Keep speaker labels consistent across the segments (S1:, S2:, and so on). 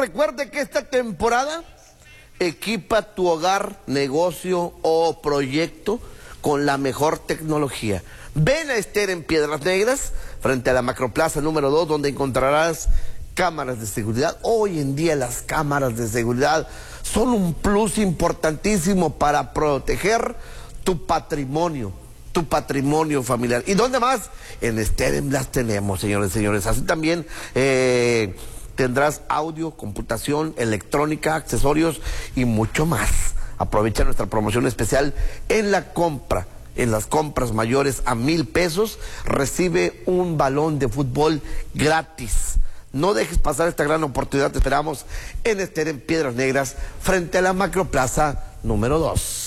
S1: recuerde que esta temporada equipa tu hogar, negocio o proyecto con la mejor tecnología. Ven a Ester en Piedras Negras, frente a la Macroplaza número 2, donde encontrarás cámaras de seguridad. Hoy en día las cámaras de seguridad son un plus importantísimo para proteger tu patrimonio familiar. ¿Y dónde más? En Ester las tenemos, señores y señores. Así también tendrás audio, computación, electrónica, accesorios y mucho más. Aprovecha nuestra promoción especial en la compra. En las compras mayores a 1,000 pesos, recibe un balón de fútbol gratis. No dejes pasar esta gran oportunidad. Te esperamos en Ester en Piedras Negras, frente a la Macroplaza número 2.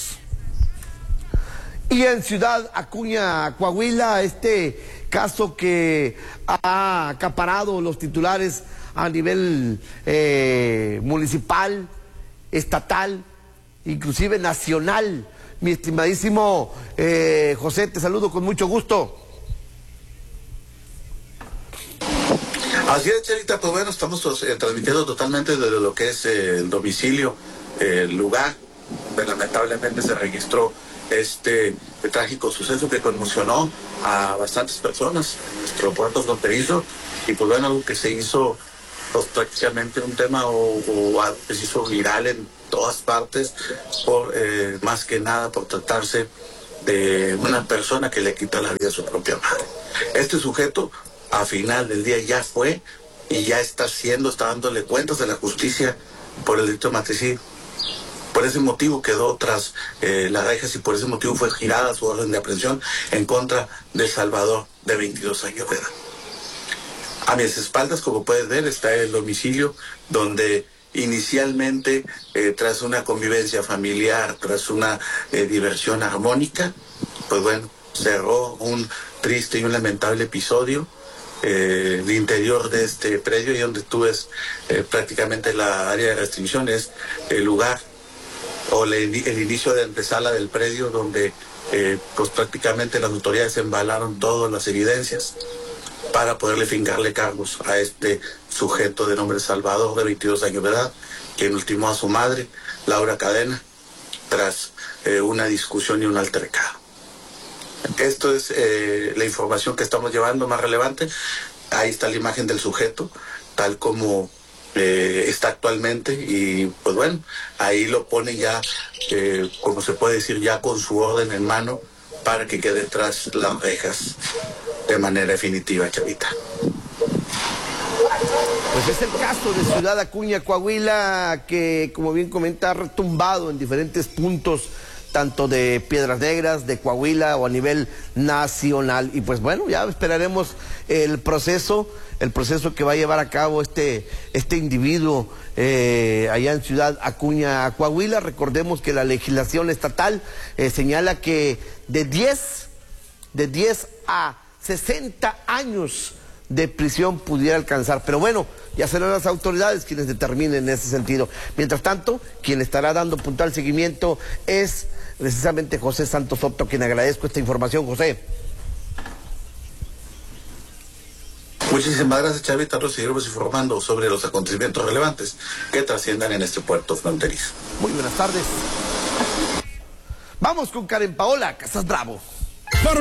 S1: Y en Ciudad Acuña, Coahuila, este caso que ha acaparado los titulares a nivel municipal, estatal, inclusive nacional. Mi estimadísimo José, te saludo con mucho gusto.
S2: Así es, Chelita, pues bueno, estamos transmitiendo totalmente desde lo que es el domicilio, el lugar donde lamentablemente se registró este trágico suceso que conmocionó a bastantes personas en nuestro puerto fronterizo. Y pues bueno, algo que se hizo pues prácticamente un tema o algo que se hizo viral en todas partes, por más que nada por tratarse de una persona que le quita la vida a su propia madre. Este sujeto a final del día ya fue y ya está dándole cuentas de la justicia por el delito de matricidio. Por ese motivo quedó tras las rejas y por ese motivo fue girada su orden de aprehensión en contra de Salvador, de 22 años de edad. A mis espaldas, como puedes ver, está el domicilio donde inicialmente, tras una convivencia familiar, tras una diversión armónica, pues bueno, cerró un triste y un lamentable episodio. El interior de este predio, y donde tú ves prácticamente la área de restricción, es el lugar o el inicio de antesala del predio, donde pues prácticamente las autoridades embalaron todas las evidencias para poderle fincarle cargos a este sujeto de nombre Salvador, de 22 años de edad, quien ultimó a su madre, Laura Cadena, tras una discusión y un altercado. Esto es la información que estamos llevando más relevante. Ahí está la imagen del sujeto, tal como está actualmente, y pues bueno, ahí lo pone ya, como se puede decir, ya con su orden en mano para que quede tras las rejas de manera definitiva, Chavita.
S1: Pues es el caso de Ciudad Acuña, Coahuila, que como bien comenta, ha retumbado en diferentes puntos, tanto de Piedras Negras, de Coahuila o a nivel nacional. Y pues bueno, ya esperaremos el proceso que va a llevar a cabo este individuo allá en Ciudad Acuña, Coahuila. Recordemos que la legislación estatal señala que de 10 a 60 años de prisión pudiera alcanzar, pero bueno, ya serán las autoridades quienes determinen en ese sentido. Mientras tanto, quien estará dando puntual seguimiento es precisamente José Santos Soto, quien agradezco esta información. José.
S2: Muchísimas gracias, Chavita. Nos seguiremos informando sobre los acontecimientos relevantes que trasciendan en este puerto fronterizo.
S1: Muy buenas tardes. Vamos con Karen Paola Casas Bravo.